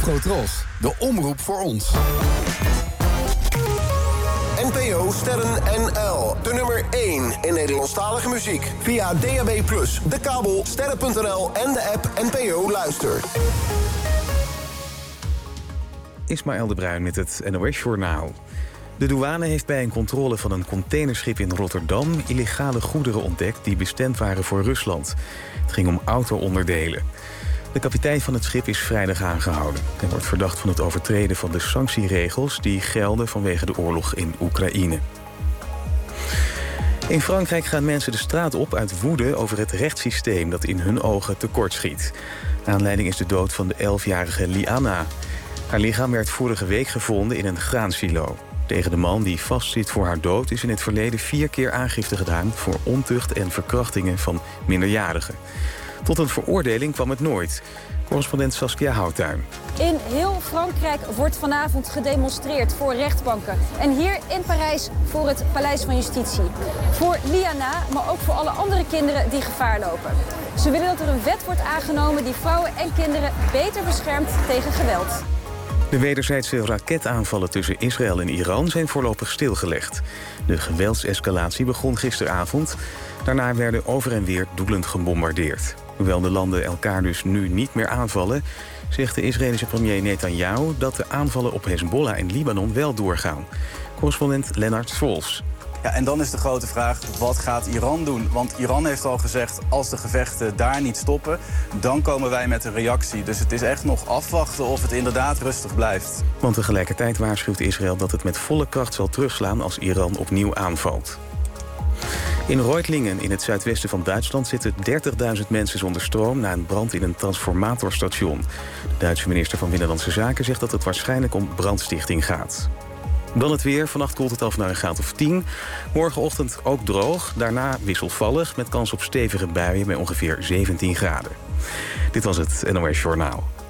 Afrotros, de omroep voor ons. NPO Sterren NL, de nummer 1 in Nederlandstalige muziek. Via DAB+, de kabel, sterren.nl en de app NPO Luister. Ismaël de Bruin met het NOS-journaal. De douane heeft bij een controle van een containerschip in Rotterdam illegale goederen ontdekt die bestemd waren voor Rusland. Het ging om auto-onderdelen. De kapitein van het schip is vrijdag aangehouden. Hij wordt verdacht van het overtreden van de sanctieregels die gelden vanwege de oorlog in Oekraïne. In Frankrijk gaan mensen de straat op uit woede over het rechtssysteem dat in hun ogen tekortschiet. Aanleiding is de dood van de 11-jarige Liana. Haar lichaam werd vorige week gevonden in een graansilo. Tegen de man die vastzit voor haar dood is in het verleden 4 keer aangifte gedaan voor ontucht en verkrachtingen van minderjarigen. Tot een veroordeling kwam het nooit. Correspondent Saskia Houttuin. In heel Frankrijk wordt vanavond gedemonstreerd voor rechtbanken. En hier in Parijs voor het Paleis van Justitie. Voor Liana, maar ook voor alle andere kinderen die gevaar lopen. Ze willen dat er een wet wordt aangenomen die vrouwen en kinderen beter beschermt tegen geweld. De wederzijdse raketaanvallen tussen Israël en Iran zijn voorlopig stilgelegd. De geweldsescalatie begon gisteravond. Daarna werden over en weer doelend gebombardeerd. Hoewel de landen elkaar dus nu niet meer aanvallen, zegt de Israëlische premier Netanyahu dat de aanvallen op Hezbollah in Libanon wel doorgaan. Correspondent Lennart Svols. Ja, en dan is de grote vraag, wat gaat Iran doen? Want Iran heeft al gezegd, als de gevechten daar niet stoppen, dan komen wij met een reactie. Dus het is echt nog afwachten of het inderdaad rustig blijft. Want tegelijkertijd waarschuwt Israël dat het met volle kracht zal terugslaan als Iran opnieuw aanvalt. In Reutlingen, in het zuidwesten van Duitsland, zitten 30.000 mensen zonder stroom na een brand in een transformatorstation. De Duitse minister van Binnenlandse Zaken zegt dat het waarschijnlijk om brandstichting gaat. Dan het weer. Vannacht koelt het af naar een graad of 10. Morgenochtend ook droog. Daarna wisselvallig met kans op stevige buien bij ongeveer 17 graden. Dit was het NOS Journaal.